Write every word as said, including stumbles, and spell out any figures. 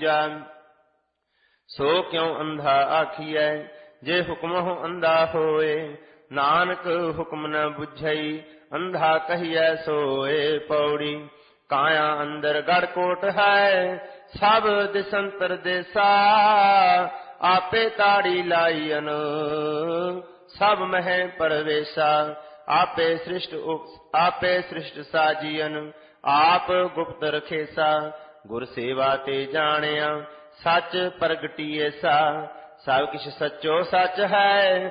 ਦੂਜਾ। ਸੋ ਕਿਉ ਅੰਧਾ ਆਖੀਐ ਜੇ ਹੁਕਮਹੁ ਅੰਧਾ ਹੋਏ। ਨਾਨਕ ਹੁਕਮ ਨ ਬੁਝਈ ਅੰਧਾ ਕਹੀਐ ਸੋਏ। ਪੌੜੀ ਕਾਇਆ ਅੰਦਰ ਗੜ ਕੋਟ ਹੈ ਸਭ ਦਿਸੰਤਰ ਦੇਸਾ। ਆਪੇ ਤਾੜੀ ਲਾਈਨ ਸਭ ਮਹਿ ਪਰਵੇਸਾ। ਆਪੇ ਸ੍ਰਿਸ਼ਟ ਆਪੇ ਸ੍ਰਿਸ਼ਟ ਸਾਜੀਅਨ ਆਪ ਗੁਪਤ ਰਖੇਸਾ। ਗੁਰ ਸੇਵਾ ਤੇ ਜਾਣਿਆ ਸੱਚ ਪ੍ਰਗਟੀਏ ਸਾ। ਸਭ ਕਿਛ ਸੱਚੋ ਸੱਚ ਹੈ